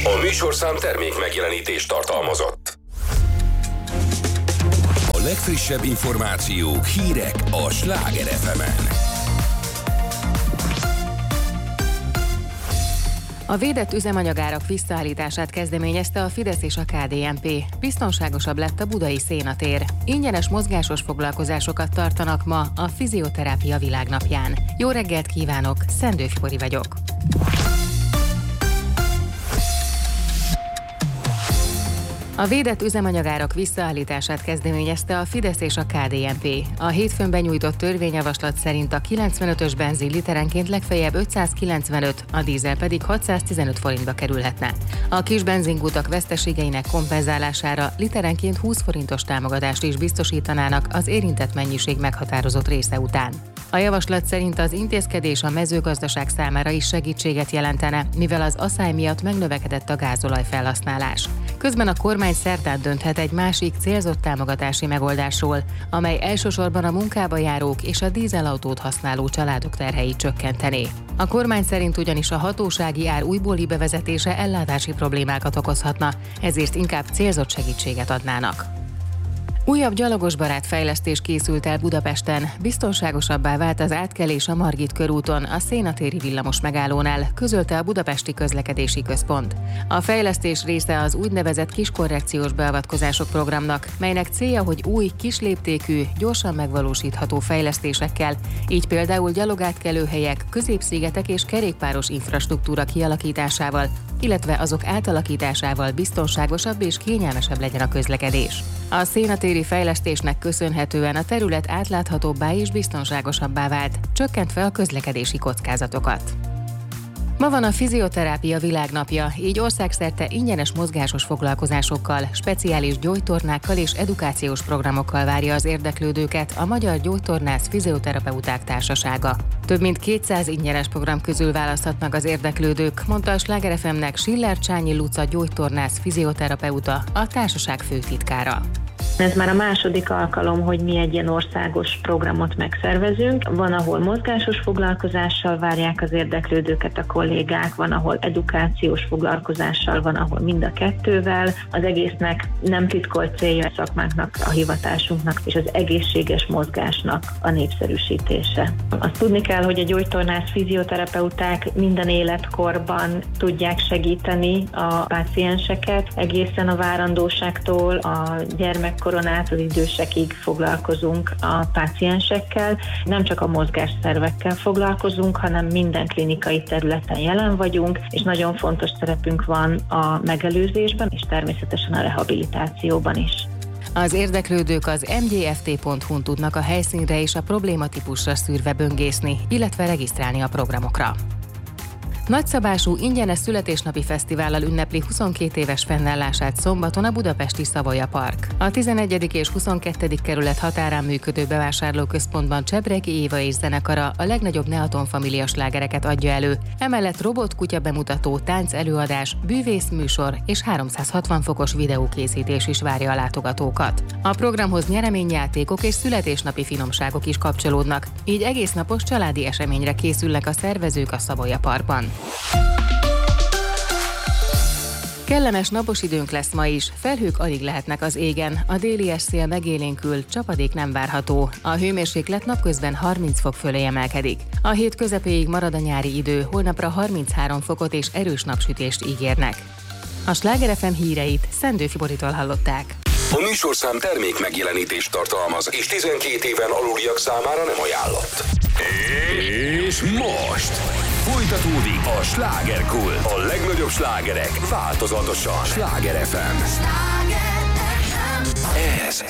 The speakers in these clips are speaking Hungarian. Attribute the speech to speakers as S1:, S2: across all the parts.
S1: A műsorszám termék megjelenítést tartalmazott. A legfrissebb információk, hírek a Sláger FM-en.
S2: A védett üzemanyagárak visszaállítását kezdeményezte a Fidesz és a KDNP. Biztonságosabb lett a budai szénatér. Ingyenes mozgásos foglalkozásokat tartanak ma a Fizioterápia Világnapján. Jó reggelt kívánok, Szendőfi Kori vagyok. A védett üzemanyagárak visszaállítását kezdeményezte a Fidesz és a KDNP. A hétfőn benyújtott törvényjavaslat szerint a 95-ös benzin literenként legfeljebb 595, a dízel pedig 615 forintba kerülhetne. A kis benzinkutak veszteségeinek kompenzálására literenként 20 forintos támogatást is biztosítanának az érintett mennyiség meghatározott része után. A javaslat szerint az intézkedés a mezőgazdaság számára is segítséget jelentene, mivel az aszály miatt megnövekedett a gázolaj felhasználás. Közben a kormány szerdán dönthet egy másik célzott támogatási megoldásról, amely elsősorban a munkába járók és a dízelautót használó családok terheit csökkentené. A kormány szerint ugyanis a hatósági ár újbóli bevezetése ellátási problémákat okozhatna, ezért inkább célzott segítséget adnának. Újabb gyalogosbarát fejlesztés készült el Budapesten. Biztonságosabbá vált az átkelés a Margit körúton, a szénatéri villamos megállónál, közölte a Budapesti Közlekedési Központ. A fejlesztés része az úgynevezett kiskorrekciós beavatkozások programnak, melynek célja, hogy új, kisléptékű, gyorsan megvalósítható fejlesztésekkel, így például gyalogátkelőhelyek, középszigetek és kerékpáros infrastruktúra kialakításával, illetve azok átalakításával biztonságosabb és kényelmesebb legyen a közlekedés. A szénatéri fejlesztésnek köszönhetően a terület átláthatóbbá és biztonságosabbá vált, csökkentve a közlekedési kockázatokat. Ma van a Fizioterápia Világnapja, így országszerte ingyenes mozgásos foglalkozásokkal, speciális gyógytornákkal és edukációs programokkal várja az érdeklődőket a Magyar Gyógytornász Fizioterapeuták Társasága. Több mint 200 ingyenes program közül választhatnak az érdeklődők, mondta a Sláger FM-nek Schiller Csányi Luca gyógytornász fizioterapeuta, a társaság főtitkára.
S3: Ez már a második alkalom, hogy mi egy ilyen országos programot megszervezünk. Van, ahol mozgásos foglalkozással várják az érdeklődőket a kollégák, van, ahol edukációs foglalkozással, van, ahol mind a kettővel. Az egésznek nem titkolt célja a szakmánknak, a hivatásunknak és az egészséges mozgásnak a népszerűsítése. Azt tudni kell, hogy a gyógytornász fizioterapeuták minden életkorban tudják segíteni a pácienseket, egészen a várandóságtól a gyermekkoron át az idősekig foglalkozunk a páciensekkel. Nem csak a mozgásszervekkel foglalkozunk, hanem minden klinikai területen jelen vagyunk, és nagyon fontos szerepünk van a megelőzésben, és természetesen a rehabilitációban is.
S2: Az érdeklődők az mgft.hu-n tudnak a helyszínre és a problématípusra szűrve böngészni, illetve regisztrálni a programokra. Nagyszabású ingyenes születésnapi fesztivállal ünnepli 22 éves fennállását szombaton a budapesti Savoya Park. A 11. és 22. kerület határán működő bevásárlóközpontban Csebregi Éva és zenekara a legnagyobb Neaton Família slágereket adja elő, emellett robotkutya bemutató, tánc előadás, bűvészműsor és 360 fokos videókészítés is várja a látogatókat. A programhoz nyereményjátékok és születésnapi finomságok is kapcsolódnak, így egész napos családi eseményre készülnek a szervezők a Savoya Parkban. Kellemes napos időnk lesz ma is, felhők alig lehetnek az égen, a déli szél megélénkül, csapadék nem várható, a hőmérséklet napközben 30 fok fölé emelkedik. A hét közepéig marad a nyári idő, holnapra 33 fokot és erős napsütést ígérnek. A Sláger FM híreit Szendőfi Boritól hallották.
S1: A műsorszám termék megjelenítést tartalmaz, és 12 éven aluliak számára nem ajánlott. És most folytatódik a Slágerkult. A legnagyobb slágerek változatosan. Sláger FM. Ez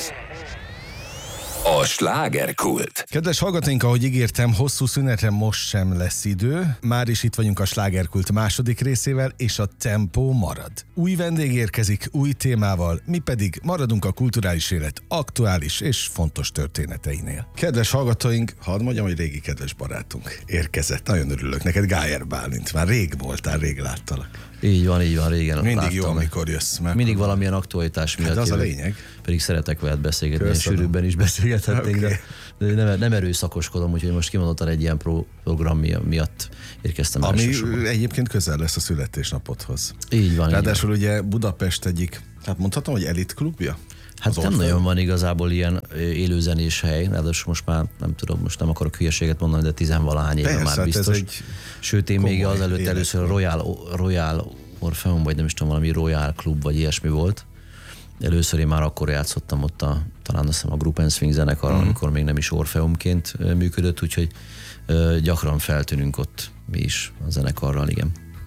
S1: a Slágerkult.
S4: Kedves hallgatóink, ahogy ígértem, hosszú szünetre most sem lesz idő. Már is itt vagyunk a Slágerkult második részével, és a tempó marad. Új vendég érkezik, új témával, mi pedig maradunk a kulturális élet aktuális és fontos történeteinél. Kedves hallgatóink, hadd mondjam, hogy régi kedves barátunk érkezett. Nagyon örülök neked, Gájer Bálint. Már rég voltál, rég láttalak.
S5: Így van, régen
S4: mindig
S5: láttam.
S4: jó, amikor jössz. Mert
S5: mindig valamilyen aktualitás miatt.
S4: Hát az a lényeg.
S5: Pedig szeretek veled beszélgetni, sűrűbben is beszélgethetnénk, okay. Nem erőszakoskodom, úgyhogy most kimondottan egy ilyen program miatt érkeztem elsősorban.
S4: Ami egyébként közel lesz a születésnapodhoz.
S5: Így van.
S4: Ráadásul ugye Budapest egyik, hát mondhatom, hogy elit klubja?
S5: Hát nem nagyon van igazából ilyen élőzenés hely, ráadásul most már nem tudom, most nem akarok hülyeséget mondani, de 10-valahány éve már biztos. Sőt, én még azelőtt először a Royal Orpheum, vagy nem is tudom, valami Royal Club, vagy ilyesmi volt. Először én már akkor játszottam ott talán azt hiszem a Group and Swing zenekarral, amikor még nem is Orpheumként működött, úgyhogy gyakran feltűnünk ott mi is a zenekarral, igen.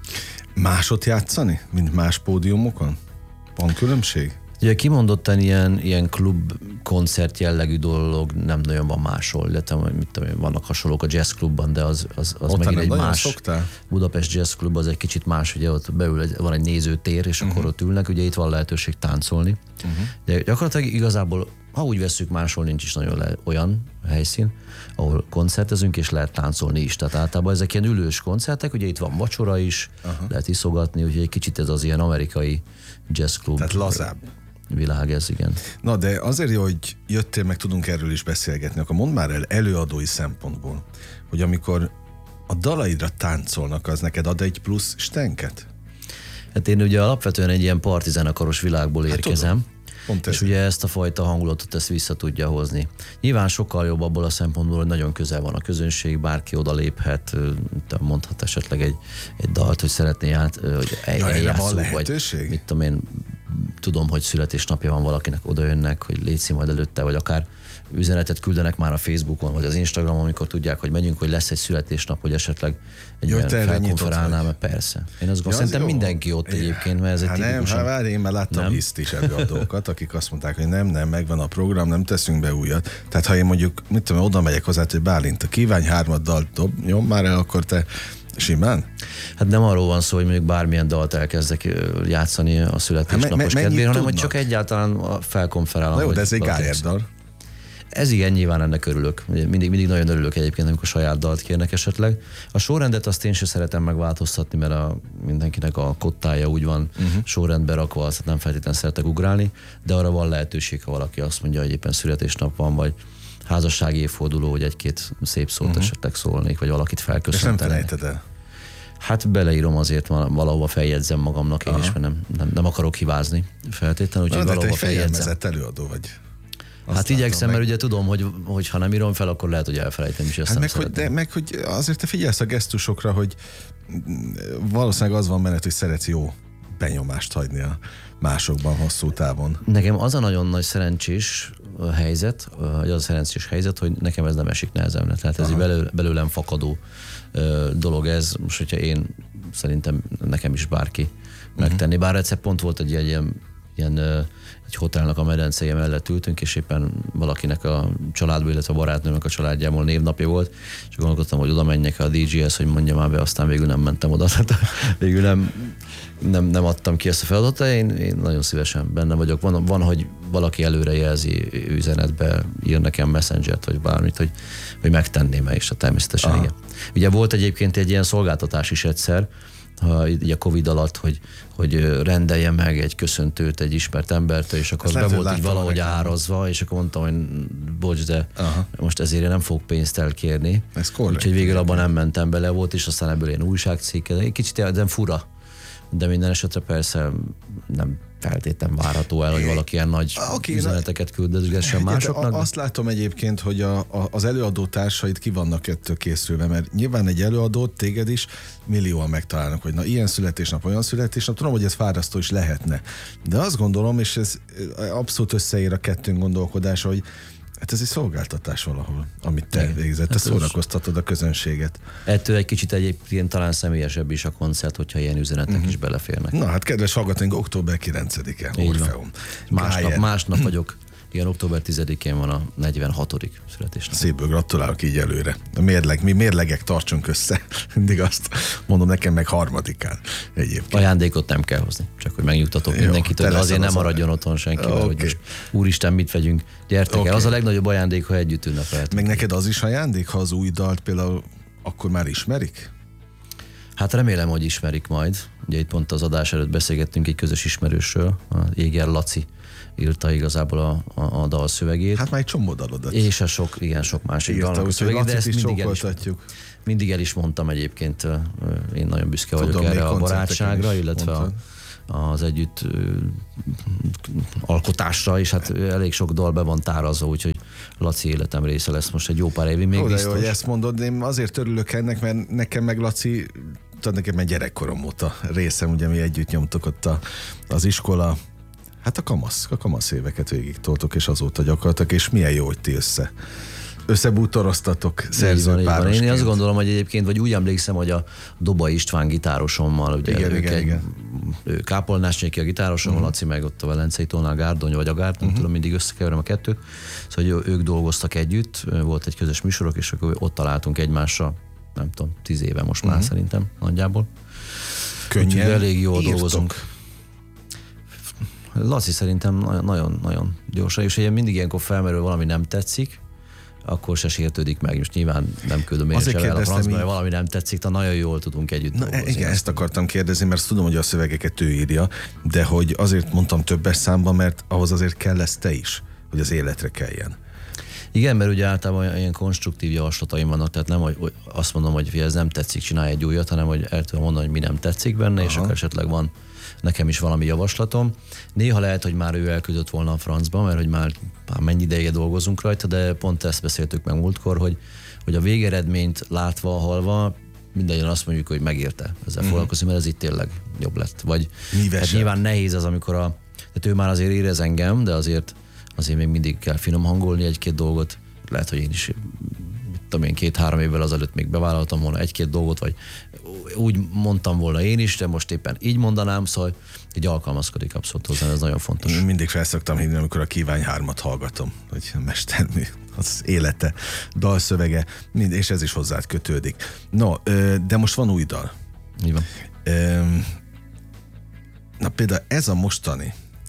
S4: Másot játszani, mint más pódiumokon? Van különbség?
S5: Ugye kimondottan ilyen klub koncert jellegű dolog nem nagyon van máshol, illetve vannak hasonlók a jazz klubban, de az megint egy más.
S4: Szoktál?
S5: Budapest Jazz Club az egy kicsit más, ugye ott beül van egy nézőtér, és akkor ott ülnek, ugye itt van lehetőség táncolni. De gyakorlatilag igazából, ha úgy vesszük, máshol nincs is nagyon olyan helyszín, ahol koncertezünk, és lehet táncolni is. Tehát általában ezek ilyen ülős koncertek, ugye itt van vacsora is, lehet iszogatni, úgyhogy egy kicsit ez az ilyen amerikai jazz klub.
S4: Tehát lazább.
S5: Világ ez, igen.
S4: Na, de azért jó, hogy jöttél, meg tudunk erről is beszélgetni, akkor mondd már el előadói szempontból, hogy amikor a dalaidra táncolnak, az neked ad egy plusz stenket?
S5: Hát én ugye alapvetően egy ilyen partizenekaros világból érkezem, és ugye ezt a fajta hangulatot ezt vissza tudja hozni. Nyilván sokkal jobb abból a szempontból, hogy nagyon közel van a közönség, bárki oda léphet, mondhat esetleg egy dalt, hogy szeretné hogy eljátszunk, vagy mit tudom én, tudom, hogy születésnapja van valakinek, oda jönnek, hogy létszi majd előtte, vagy akár üzenetet küldenek már a Facebookon, vagy az Instagramon, amikor tudják, hogy megyünk, hogy lesz egy születésnap, hogy esetleg egy olyan felkonferálnám, persze. Én azt gondolom, szerintem mindenki ott egyébként, mert ez egy tipikusan...
S4: Várj, én már láttam hiszt is előadókat, akik azt mondták, hogy nem, megvan a program, nem teszünk be újat. Tehát ha én mondjuk, mit tudom, oda megyek hozzá, hogy Bálint, kívánj 3 dalt, nyom már el, akkor te simán?
S5: Hát nem arról van szó, hogy mondjuk bármilyen dalt elkezdek játszani a születésnapos kedvére, hanem hogy csak egyáltalán felkonferálom.
S4: Jó, de ez egy Gájer dal.
S5: Ez igen, nyilván ennek örülök. Mindig nagyon örülök egyébként, amikor saját dalt kérnek esetleg. A sorrendet azt én sem szeretem megváltoztatni, mert mindenkinek a kottája úgy van sorrendbe rakva, azt nem feltétlenül szeretek ugrálni, de arra van lehetőség, ha valaki azt mondja, hogy éppen születésnap van, vagy házassági évforduló, hogy egy-két szép szót esetleg szólnék, vagy valakit felköszöntenek.
S4: És nem felejted el?
S5: Hát beleírom azért, valahova feljegyzem magamnak én is, mert nem akarok hibázni feltétlenül, úgyhogy valahova feljegyzem.
S4: Előadó vagy.
S5: Hát igyekszem, mert ugye tudom, hogy ha nem írom fel, akkor lehet, hogy elfelejtem is, ezt
S4: meg hogy azért te figyelsz a gesztusokra, hogy valószínűleg az van benned, hogy szeretsz jó benyomást hagyni a másokban hosszú távon.
S5: Nekem az a nagyon nagy szerencsés helyzet, hogy nekem ez nem esik nehezemre. Tehát ez belőlem fakadó dolog ez. Most, hogyha én szerintem nekem is bárki megtenni. Bár egyszer pont volt egy egy hotelnak a medencéje mellett ültünk, és éppen valakinek a családból, illetve a barátnőnek a családjából névnapja volt, és gondolkodtam, hogy oda menjek a DJ-hez, hogy mondja már be, aztán végül nem mentem oda. Tehát végül nem adtam ki ezt a feladatot, én nagyon szívesen benne vagyok. Van, hogy valaki előrejelzi üzenetbe, ír nekem Messengert, vagy bármit, hogy megtenném el, és természetesen igen. Ugye volt egyébként egy ilyen szolgáltatás is egyszer, így a Covid alatt, hogy rendelje meg egy köszöntőt egy ismert embertől, és akkor be volt így valahogy árazva, és akkor mondtam, hogy bocs, de most ezért én nem fogok pénzt elkérni. Úgyhogy végül abban nem mentem bele, volt, és aztán ebből ilyen újságcikk, egy kicsit de fura. De minden esetre persze nem feltétlen várható el, hogy valaki ilyen nagy üzeneteket küldözgessen másoknak.
S4: Azt látom egyébként, hogy az előadó társaid ki vannak ettől készülve, mert nyilván egy előadót, téged is millióan megtalálnak, hogy na ilyen születésnap, olyan születésnap, tudom, hogy ez fárasztó is lehetne. De azt gondolom, és ez abszolút összeér a kettőnk gondolkodása, hogy hát ez egy szolgáltatás valahol, amit te végzett, te szórakoztatod a közönséget.
S5: Ettől egy kicsit egyébként talán személyesebb is a koncert, hogyha ilyen üzenetek is beleférnek.
S4: Na hát kedves hallgatóink, október 9-e, Orpheum.
S5: Másnap vagyok. Igen, október 10-én van a 46. születésnap.
S4: Szépből gratulálok így előre. Mi mérlegek tartsunk össze. Mindig azt mondom, nekem meg 3-án egyébként.
S5: Ajándékot nem kell hozni, csak hogy megnyugtatok mindenkit, de azért nem maradjon otthon senki, hogy most úristen, mit vegyünk, gyertek el. Az a legnagyobb ajándék, ha együtt ünnepelhetünk.
S4: Meg neked az is ajándék, ha az új dalt például akkor már ismerik?
S5: Hát remélem, hogy ismerik majd. Ugye itt pont az adás előtt beszélgettünk egy közös ismerősről, a Jéger Laci írta igazából a dal szövegét.
S4: Hát már egy csomó dalodat.
S5: És sok másik dalnak a szövegét, de ezt mindig el is mondtam egyébként, én nagyon büszke vagyok erre a barátságra, illetve az együtt alkotásra, és hát elég sok dal be van tárazva, úgyhogy Laci életem része lesz most egy jó pár évig még biztos.
S4: Jó, hogy ezt mondod, én azért örülök ennek, mert nekem meg Laci, tudod, nekem egy gyerekkorom óta részem, ugye mi együtt nyomtok ott az iskola, hát a kamasz éveket végig toltok, és azóta gyakorlatilag, és milyen jó, hogy ti összebútoroztatok szerzőpárosként.
S5: Én azt gondolom, hogy egyébként, vagy úgy emlékszem, hogy a Doba István gitárosommal, ugye
S4: igen.
S5: Kápolnásnyéki a gitárosom, Laci meg ott a Velencei tónál Gárdony vagy a Gárd, nem tudom, mindig összekeverem a kettőt. Szóval ők dolgoztak együtt, volt egy közös műsorok, és akkor ott találtunk egymásra, nem tudom, 10 éve most már szerintem nagyjából.
S4: Könnyen
S5: elég jól dolgozunk. Laci szerintem nagyon gyorsan, és ugye mindig ilyenkor felmerül valami nem tetszik, akkor se sértődik meg. Most nyilván nem küldöm én sem el a francba, mert valami nem tetszik, de nagyon jól tudunk együtt dolgozni.
S4: Igen, ezt akartam kérdezni, mert tudom, hogy a szövegeket ő írja, de hogy azért mondtam többes számban, mert ahhoz azért kell lesz te is, hogy az életre keljen.
S5: Igen, mert ugye általában ilyen konstruktív javaslataim vannak, tehát nem, hogy azt mondom, hogy ez nem tetszik, csinálj egy újat, hanem hogy el tudom mondani, hogy mi nem tetszik benne, és akkor esetleg van nekem is valami javaslatom. Néha lehet, hogy már ő elküldött volna a francba, mert hogy már mennyi ideje dolgozunk rajta, de pont ezt beszéltük meg múltkor, hogy a végeredményt látva, hallva, mindannyian azt mondjuk, hogy megérte ezzel foglalkozni, mert ez itt tényleg jobb lett. Vagy hát nyilván nehéz az, amikor tehát ő már azért érez engem, de azért még mindig kell finom hangolni egy-két dolgot. Lehet, hogy én is tudom én 2-3 évvel azelőtt még bevállaltam volna egy-két dolgot, vagy úgy mondtam volna én is, de most éppen így mondanám, szóval így alkalmazkodik abszolút hozzá, ez nagyon fontos.
S4: Én mindig felszoktam hívni, amikor a Kívánj 3-at hallgatom, hogy mestermű, az élete, dalszövege, és ez is hozzád kötődik. No, de most van új dal.
S5: Így van.
S4: Na például ez a mostani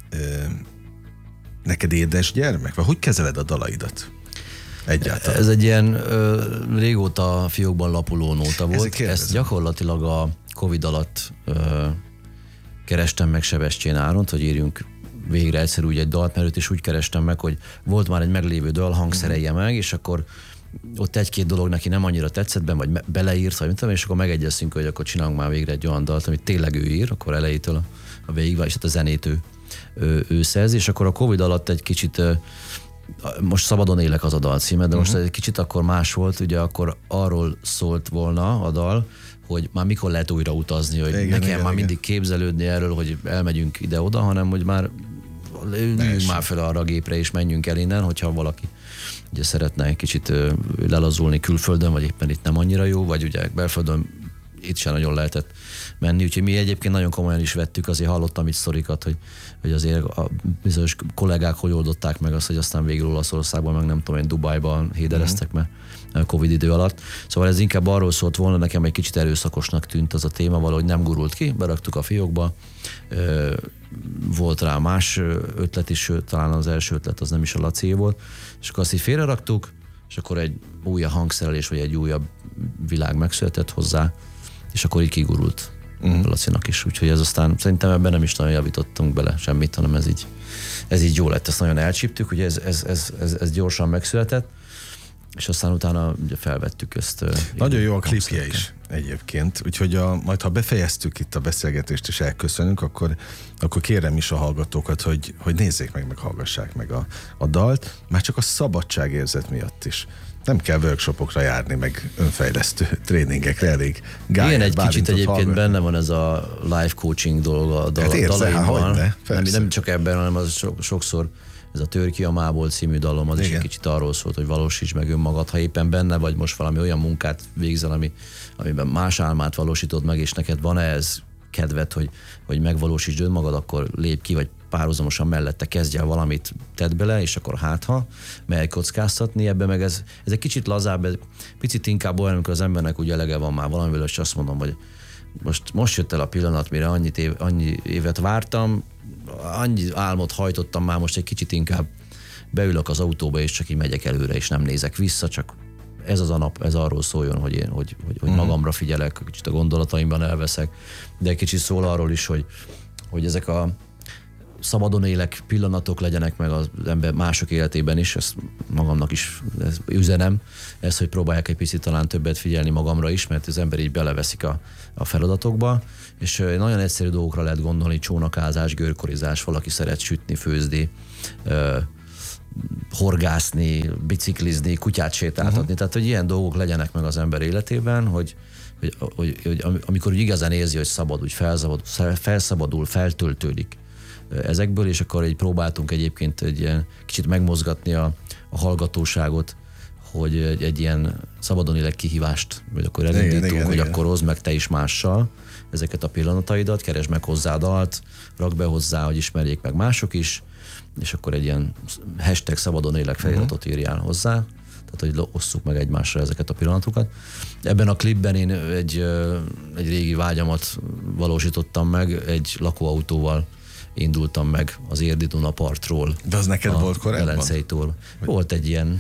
S4: neked édes gyermek? Vagy hogy kezeled a dalaidat? Egyáltalán.
S5: Ez egy ilyen régóta fiókban lapuló nóta volt. Ezt gyakorlatilag a Covid alatt kerestem meg Sebestyén Áront, hogy írjunk végre egyszer úgy egy dalt, mert őt is úgy kerestem meg, hogy volt már egy meglévő dal, hangszerelje meg, és akkor ott egy-két dolog neki nem annyira tetszett, vagy beleírt, vagy és akkor megegyeztünk, hogy akkor csinálunk már végre egy olyan dalt, amit tényleg ő ír, akkor elejétől a végig, és hát a zenét ő szerzi, és akkor a Covid alatt egy kicsit most Szabadon élek az a dal címe, de most egy kicsit akkor más volt, ugye akkor arról szólt volna a dal, hogy már mikor lehet újra utazni, hogy nekem már mindig képzelődni erről, hogy elmegyünk ide-oda, hanem hogy már üljünk már fel arra a gépre és menjünk el innen, hogyha valaki ugye szeretne egy kicsit lelazulni külföldön, vagy éppen itt nem annyira jó, vagy ugye belföldön itt sem nagyon lehetett menni, úgyhogy mi egyébként nagyon komolyan is vettük, azért hallottam itt sztorikat, hogy azért a bizonyos kollégák hogy oldották meg azt, hogy aztán végül Olaszországban, meg nem tudom én, Dubájban hédereztek meg Covid idő alatt. Szóval ez inkább arról szólt volna, nekem egy kicsit erőszakosnak tűnt az a téma, valahogy nem gurult ki, beraktuk a fiókba, volt rá más ötlet is, sőt, talán az első ötlet az nem is a Laci volt, és akkor azt így félreraktuk, és akkor egy újabb hangszerelés, vagy egy újabb világ megszületett hozzá, és akkor így kigurult Lacinak is. Úgyhogy ez aztán szerintem ebben nem is nagyon javítottunk bele semmit, hanem ez így jó lett. Ezt nagyon elcsíptük, ugye ez gyorsan megszületett, és aztán utána ugye felvettük ezt.
S4: Nagyon jó a klipje is egyébként, úgyhogy majd ha befejeztük itt a beszélgetést és elköszönünk, akkor kérem is a hallgatókat, hogy nézzék meg hallgassák meg a dalt, már csak a szabadságérzet miatt is. Nem kell workshopokra járni, meg önfejlesztő tréningekre, elég Gályát.
S5: Igen, egy kicsit egyébként benne van ez a life coaching dolog a dalaimban. Nem csak ebben, hanem az sokszor ez a Tör ki a mából című dalom, az is egy kicsit arról szólt, hogy valósíts meg önmagad, ha éppen benne vagy most valami olyan munkát végzel, amiben más álmát valósítod meg, és neked van ez kedved, hogy megvalósítsd önmagad, akkor lépj ki, vagy párhuzamosan mellette kezdj el valamit, tedd bele, és akkor hátha, merj kockáztatni, ebben meg ez egy kicsit lazább, picit inkább olyan, amikor az embernek úgy elege van már valamivel, és azt mondom, hogy most jött el a pillanat, mire annyi évet vártam, annyi álmot hajtottam már, most egy kicsit inkább beülök az autóba, és csak így megyek előre, és nem nézek vissza, csak ez az a nap, ez arról szóljon, hogy én hogy magamra figyelek, kicsit a gondolataimban elveszek, de egy kicsit szól arról is, hogy ezek a szabadon élek pillanatok legyenek meg az ember mások életében is, ezt magamnak is üzenem, ez, hogy próbálják egy picit talán többet figyelni magamra is, mert az ember így beleveszik a feladatokba, és nagyon egyszerű dolgokra lehet gondolni, csónakázás, görkorizás, valaki szeret sütni, főzni, horgászni, biciklizni, kutyát sétáltatni, tehát hogy ilyen dolgok legyenek meg az ember életében, hogy amikor úgy igazán érzi, hogy szabad, úgy felszabadul, feltöltődik ezekből, és akkor így próbáltunk egyébként egy ilyen kicsit megmozgatni a hallgatóságot, hogy egy ilyen szabadon élek kihívást, vagy akkor elindítunk, hogy akkor hozd meg te is mással ezeket a pillanataidat, keresd meg hozzá dalt, rakd be hozzá, hogy ismerjék meg mások is, és akkor egy ilyen hashtag szabadon élek feliratot írjál hozzá, tehát hogy osszuk meg egymásra ezeket a pillanatokat. Ebben a klipben én egy régi vágyamat valósítottam meg, egy lakóautóval indultam meg az Érdi-Duna partról.
S4: De az neked volt korábban?
S5: Velencei-tól. Volt egy ilyen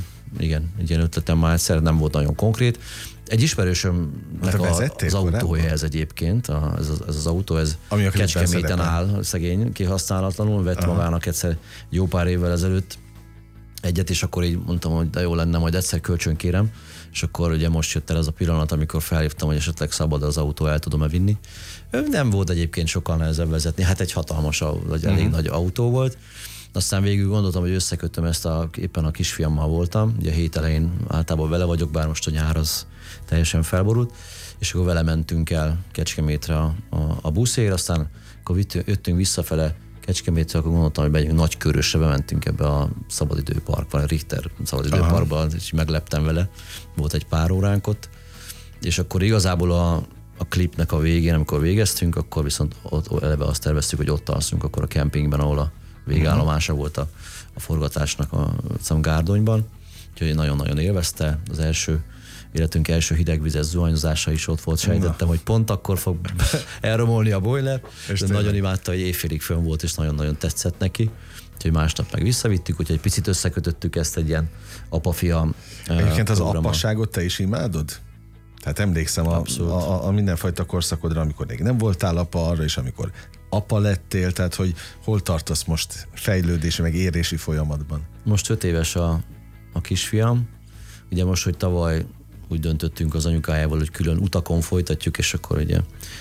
S5: ötletem már egyszer, nem volt nagyon konkrét. Egy ismerősömnek az autója ez egyébként, ez az autó, ez Kecskeméten áll, szegény, kihasználatlanul, vett magának egyszer jó pár évvel ezelőtt egyet, és akkor így mondtam, hogy de jó lenne, majd egyszer kölcsön kérem, és akkor ugye most jött el ez a pillanat, amikor felhívtam, hogy esetleg szabad az autó, el tudom-e vinni. Nem volt egyébként sokkal nehezebb vezetni, hát egy hatalmas, vagy elég nagy autó volt. Aztán végül gondoltam, hogy összekötöm ezt, éppen a kisfiammal voltam, ugye a hét elején általában vele vagyok, bár most a nyár az teljesen felborult, és akkor vele mentünk el Kecskemétre a buszért, aztán akkor jöttünk visszafele Kecskemétre, akkor gondoltam, hogy megyünk Nagykörösre, bementünk ebbe a szabadidőparkba, a Richter szabadidőparkba, és megleptem vele, volt egy pár óránk ott, és akkor igazából a klipnek a végén, amikor végeztünk, akkor viszont ott eleve azt terveztük, hogy ott alszunk akkor a kempingben, ahol a végállomása volt a forgatásnak a Gárdonyban, úgyhogy nagyon-nagyon élvezte. Az életünk első hidegvizes zuhanyozása is ott volt, sejtettem, hogy pont akkor fog elromolni a boiler, de nagyon imádta, hogy éjfélig fönn volt, és nagyon-nagyon tetszett neki. Úgyhogy másnap meg visszavittük, úgyhogy egy picit összekötöttük ezt egy ilyen apa-fia
S4: Egyébként az apasságot te is imádod? Tehát emlékszem a mindenfajta korszakodra, amikor még nem voltál apa, arra is, amikor apa lettél, tehát hogy hol tartasz most fejlődési, meg érési folyamatban?
S5: Most 5 éves a kisfiam. Ugye most, hogy tavaly úgy döntöttünk az anyukájával, hogy külön utakon folytatjuk, és akkor ugye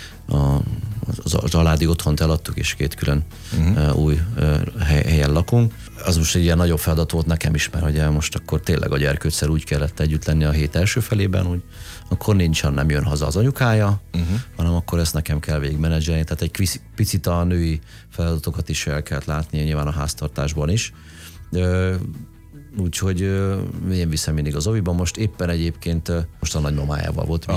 S5: a családi otthont eladtuk, és 2 külön új helyen lakunk. Az most egy ilyen nagyobb feladat volt nekem is, mert ugye most akkor tényleg a gyerkőccel úgy kellett együtt lenni a hét első felében, hogy akkor nem jön haza az anyukája, hanem akkor ezt nekem kell végigmenedzselni. Tehát egy picit a női feladatokat is el kellett látni, nyilván a háztartásban is. Úgyhogy én viszem mindig az oviban. Most éppen egyébként most a nagymamájával volt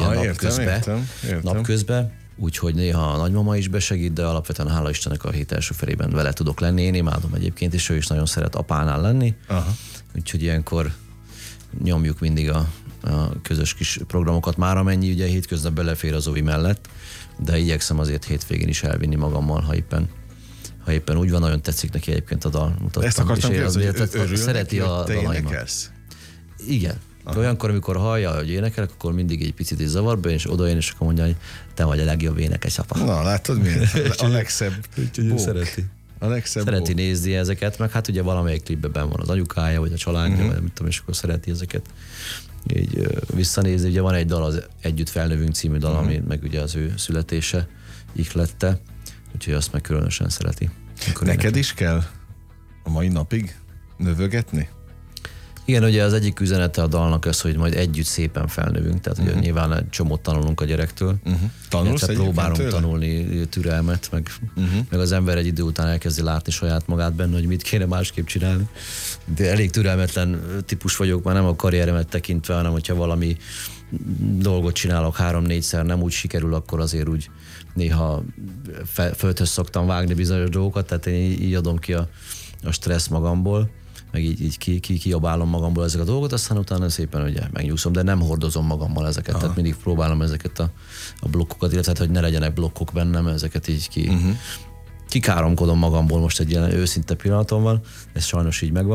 S5: napközben, úgyhogy néha a nagymama is besegít, de alapvetően hála Istennek a hét első felében vele tudok lenni. Én imádom egyébként, és ő is nagyon szeret apánál lenni. Úgyhogy ilyenkor nyomjuk mindig a közös kis programokat, már amennyi ugye hétköznap belefér az ovi mellett, de igyekszem azért hétvégén is elvinni magammal, ha éppen úgy van, nagyon tetszik neki egyébként a dal.
S4: Ezt akartam kérdezni, hogy
S5: szereti a dalaimat. Igen. Olyankor, amikor hallja, hogy énekelek, akkor mindig egy picit is zavarba, és odaén, és akkor mondja, hogy te vagy a legjobb énekes apa.
S4: Na, látod milyen? A legszebb
S5: szereti.
S4: Szereti
S5: nézni ezeket, meg hát ugye valamelyik klipben van az anyukája, vagy a családja, vagy nem tudom, és akkor szereti ezeket így visszanézni. Ugye van egy dal, az Együtt felnövünk című dal, ami meg ugye az ő születése ihlette, úgyhogy azt meg különösen szereti.
S4: Neked is kell a mai napig növögetni?
S5: Igen, ugye az egyik üzenete a dalnak az, hogy majd együtt szépen felnövünk, tehát ugye nyilván egy csomót tanulunk a gyerektől.
S4: Tanulsz
S5: próbálunk tanulni türelmet, meg az ember egy idő után elkezdi látni saját magát benne, hogy mit kéne másképp csinálni. De elég türelmetlen típus vagyok, már nem a karrieremet tekintve, hanem hogyha valami dolgot csinálok 3-4-szer, nem úgy sikerül, akkor azért úgy néha földhöz szoktam vágni bizonyos dolgokat, tehát én így adom ki a stressz magamból, meg így kiabálom magamból ezeket a dolgokat, aztán utána szépen ugye megnyugszom, de nem hordozom magammal ezeket, tehát mindig próbálom ezeket a blokkokat, illetve hogy ne legyenek blokkok bennem, ezeket így kikáromkodom magamból, most egy ilyen őszinte pillanatom van, ez sajnos így megvan,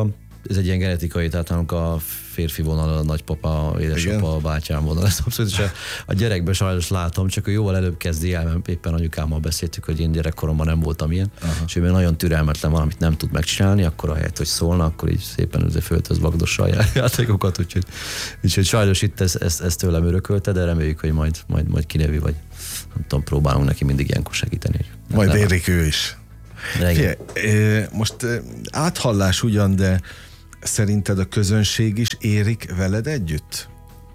S5: Ez egy ilyen genetikai, tehát a férfi vonal, a nagypapa, édesapa, a bátyám vonal, ez abszolút, és a gyerekben sajnos látom, csak ő jóval előbb kezdi el, mert éppen anyukámmal beszéltük, hogy én gyerekkoromban nem voltam ilyen, és ő nagyon türelmetlen, valamit nem tud megcsinálni, akkor ahelyett, hogy szólna, akkor így szépen föltöz vagdossal játékokat, úgyhogy sajnos itt ezt tőlem örökölte, de reméljük, hogy majd kinevi, vagy nem tudom, próbálunk neki mindig ilyenkor segíteni.
S4: Majd érik ő is. Most áthallás ugyan, de szerinted a közönség is érik veled együtt?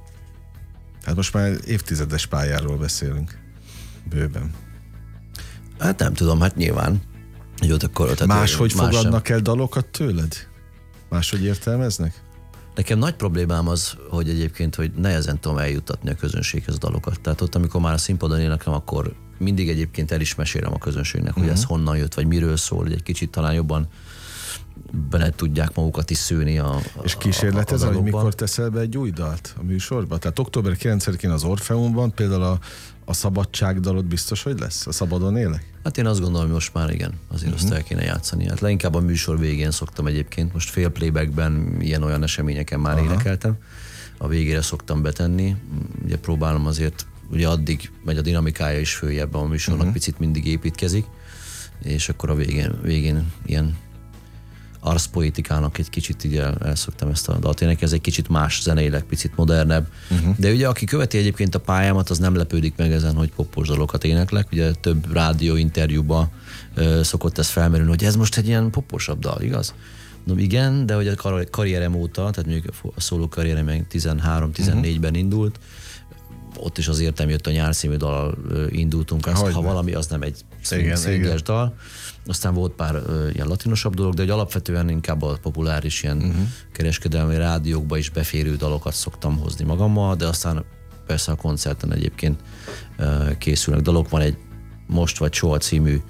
S4: Hát most már évtizedes pályáról beszélünk. Bőven.
S5: Hát nem tudom, hát nyilván.
S4: Máshogy fogadnak el dalokat tőled? Máshogy értelmeznek?
S5: Nekem nagy problémám az, hogy egyébként, hogy nehezen tudom eljuttatni a közönséghez a dalokat. Tehát ott, amikor már a színpadon éneklem, akkor mindig egyébként el is mesélem a közönségnek, hogy ez honnan jött, vagy miről szól, hogy egy kicsit talán jobban bele tudják magukat is szőni
S4: És kísérletez, hogy mikor teszel be egy új dalt a műsorba? Tehát október 9-én az Orfeumban például a szabadságdalot biztos, hogy lesz? A Szabadon élek?
S5: Hát én azt gondolom, hogy most már igen, azért azt el kéne játszani. Hát leginkább a műsor végén szoktam egyébként, most fél playbackben ilyen-olyan eseményeken már énekeltem. A végére szoktam betenni, ugye próbálom azért, ugye addig megy a dinamikája is följebb, a műsornak picit mindig építkezik, és akkor a végén ilyen arszpoetikának egy kicsit így elszoktam ezt a dalt énekelni. Ez egy kicsit más zeneileg, picit modernebb. De ugye aki követi egyébként a pályámat, az nem lepődik meg ezen, hogy poppos dalokat éneklek. Ugye több rádióinterjúban szokott ez felmerülni, hogy ez most egy ilyen popposabb dal, igaz? No igen, de hogy a karrierem óta, tehát mondjuk a szóló karrierem 13-14-ben indult, ott is az Értem jött a nyár című dal indultunk, ha valami, az nem egy szingles dal. Aztán volt pár ilyen latinosabb dolog, de hogy alapvetően inkább a populáris ilyen kereskedelmi rádiókba is beférő dalokat szoktam hozni magammal, de aztán persze a koncerten egyébként készülnek dalok. Van egy Most vagy Soha című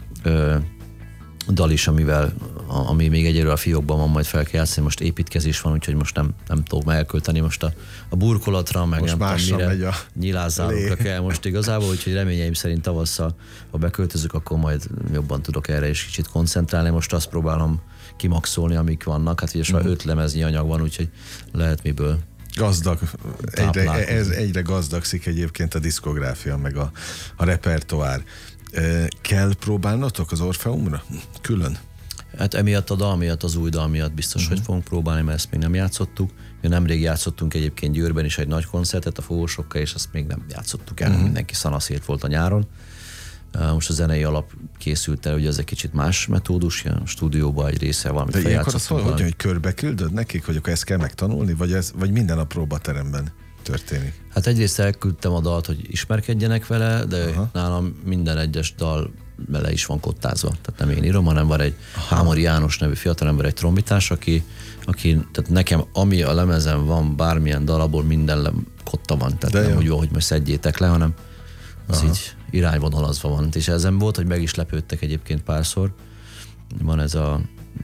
S5: dal is, ami még egyelőre a fiókban van, majd fel kell játszani, most építkezés van, úgyhogy most nem tudom elkölteni most a burkolatra, meg most nem tudom mire, nyilázzálókra kell most igazából, úgyhogy reményeim szerint tavasszal, ha beköltözök, akkor majd jobban tudok erre is kicsit koncentrálni. Most azt próbálom kimaxolni, amik vannak, hát ugye 5 lemeznyi anyag van, úgyhogy lehet miből
S4: gazdag, egyre gazdagszik egyébként a diszkográfia, meg a repertoár. Kell próbálnatok az Orfeumra? Külön?
S5: Hát emiatt a dal miatt, az új dal miatt biztos, hogy fogunk próbálni, mert ezt még nem játszottuk. Nemrég játszottunk egyébként Győrben is egy nagy koncertet a Fogósokkal, és azt még nem játszottuk el. Mindenki szanaszét volt a nyáron. Most a zenei alap készült el, ugye ez egy kicsit más metódus, ilyen stúdióban egy része valamit feljátszottunk. De ilyenkor azt mondja,
S4: hogy körbe küldöd nekik, hogy akkor ezt kell megtanulni, vagy minden a próbateremben történik?
S5: Hát egyrészt elküldtem a dalt, hogy ismerkedjenek vele, de nálam minden egyes dal bele is van kottázva. Tehát nem én írom, hanem van egy Hámori János nevű fiatalember, egy trombitás, aki tehát nekem, ami a lemezen van, bármilyen dalabból minden kotta van. Tehát nem úgy van, hogy most szedjétek le, hanem az így irányvonalazva van. És ezen volt, hogy meg is lepődtek egyébként párszor. Van ez a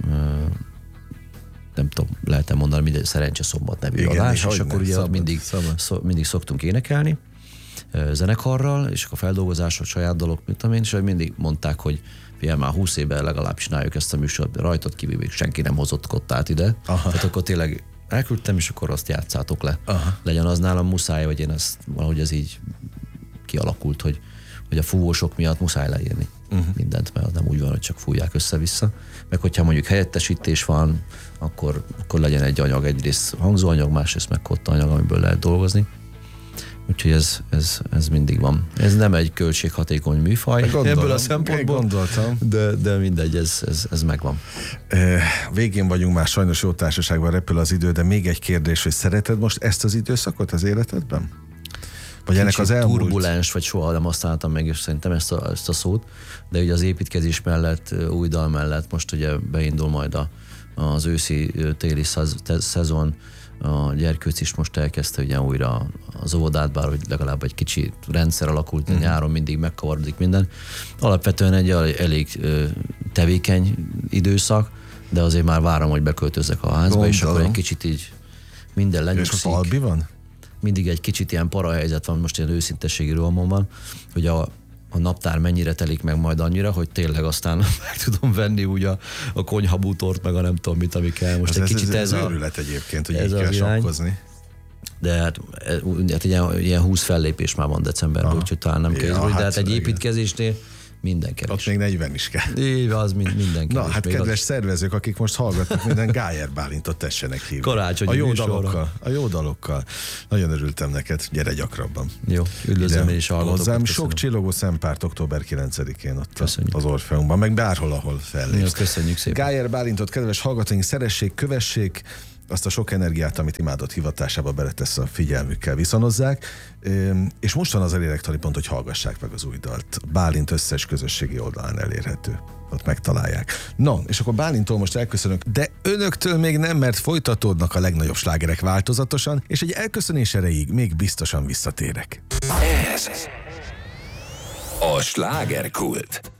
S5: nem tudom, lehetem mondani, mindegy Szerencse Szombat nevű adás, és akkor ugye mindig szoktunk énekelni zenekarral, és akkor feldolgozások, saját dolog, mit tudom én, és mindig mondták, hogy figyelj, már 20 éve legalább csináljuk ezt a műsort, rajtad kívül még senki nem hozott kottát ide. Tehát akkor tényleg elküldtem, és akkor azt játszátok le. Legyen az nálam muszáj, vagy én ezt valahogy ez így kialakult, hogy a fúvósok miatt muszáj leírni mindent, mert az nem úgy van, hogy csak fújják össze-vissza. Meg hogyha mondjuk helyettesítés van, akkor legyen egy anyag, egyrészt hangzóanyag, másrészt meg kottaanyag, amiből lehet dolgozni. Úgyhogy ez mindig van. Ez nem egy költséghatékony műfaj ebből a szempontból,
S4: gondoltam.
S5: De mindegy, ez megvan.
S4: Végén vagyunk már, sajnos jó társaságban repül az idő, de még egy kérdés, hogy szereted most ezt az időszakot az életedben? Vagy ennek az elmúlt?
S5: Turbulens, vagy soha nem használtam meg, és szerintem ezt a szót, de ugye az építkezés mellett, új dal mellett most ugye beindul majd az őszi-téli szezon, a Gyerkőc is most elkezdte ugye újra az óvodát, bár hogy legalább egy kicsi rendszer alakult, nyáron mindig megkavarodik minden. Alapvetően egy elég tevékeny időszak, de azért már várom, hogy beköltözzek a házba, és akkor egy kicsit így minden lenyugszik.
S4: És Albi van?
S5: Mindig egy kicsit ilyen parahelyzet van, most ilyen őszintességi rohamon van, hogy a a naptár mennyire telik meg majd annyira, hogy tényleg aztán meg tudom venni úgy a konyhabútort, meg a nem tudom mit, ami kell. Most egy kicsit
S4: ez őrület egyébként, hogy
S5: ez
S4: így kell sakkozni.
S5: De hát ilyen 20 fellépés már van decemberben, úgyhogy talán nem kell. De hát egy építkezésnél minden keres.
S4: Ott még 40 is kell.
S5: Így, az minden keres.
S4: Na, hát kedves szervezők, akik most hallgatnak, minden Gájer Bálintot tessenek hívni.
S5: Karácsonyi
S4: a jó dalokkal. Nagyon örültem neked, gyere gyakrabban.
S5: Jó, üdvözlöm én is hallgatókat.
S4: Hozzám sok csillogó szempárt október 9-én ott az Orfeumban, meg bárhol, ahol fellépsz.
S5: Köszönjük szépen.
S4: Gájer Bálintot, kedves hallgatóink, szeressék, kövessék, azt a sok energiát, amit imádott hivatásába beletesz, a figyelmükkel viszonozzák, és most van az elérektari pont, hogy hallgassák meg az új dalt. Bálint összes közösségi oldalán elérhető. Ott megtalálják. No, és akkor Bálinttól most elköszönök, de önöktől még nem, mert folytatódnak a legnagyobb slágerek változatosan, és egy elköszönés erejéig még biztosan visszatérek.
S1: Ez a Slágerkult.